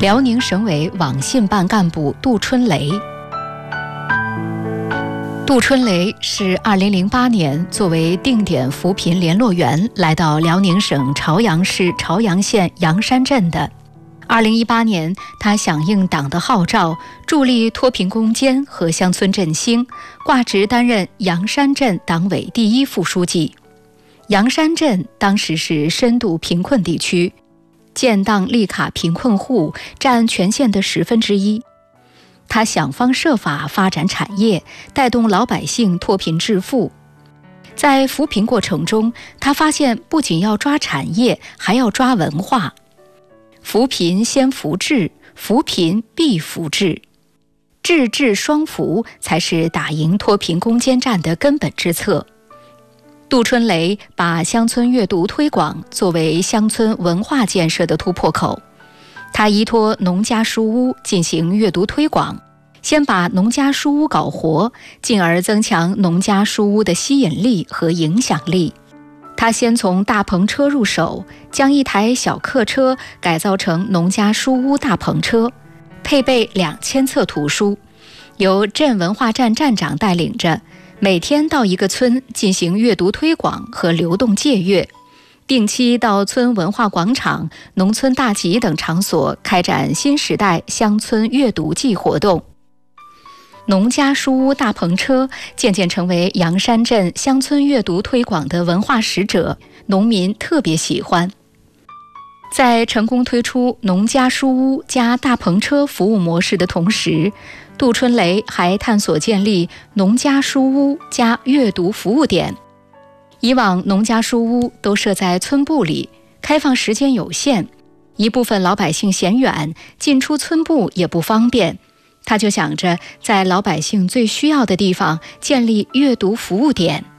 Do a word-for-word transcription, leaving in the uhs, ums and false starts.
辽宁省委网信办干部杜春雷。杜春雷是二零零八年作为定点扶贫联络员来到辽宁省朝阳市朝阳县阳山镇的。二零一八年，他响应党的号召，助力脱贫攻坚和乡村振兴，挂职担任阳山镇党委第一副书记。阳山镇当时是深度贫困地区，建档立卡贫困户占全县的十分之一。他想方设法发展产业，带动老百姓脱贫致富。在扶贫过程中，他发现不仅要抓产业，还要抓文化。扶贫先扶志，扶贫必扶志，志志双扶才是打赢脱贫攻坚战的根本之策。杜春雷把乡村阅读推广作为乡村文化建设的突破口。他依托农家书屋进行阅读推广，先把农家书屋搞活，进而增强农家书屋的吸引力和影响力。他先从大篷车入手，将一台小客车改造成农家书屋大篷车，配备两千册图书，由镇文化站站长带领着，每天到一个村进行阅读推广和流动借阅，定期到村文化广场、农村大集等场所开展新时代乡村阅读季活动。农家书屋大篷车渐渐成为阳山镇乡村阅读推广的文化使者，农民特别喜欢。在成功推出农家书屋加大篷车服务模式的同时，杜春雷还探索建立农家书屋加阅读服务点。以往农家书屋都设在村部里，开放时间有限，一部分老百姓嫌远，进出村部也不方便。他就想着在老百姓最需要的地方建立阅读服务点。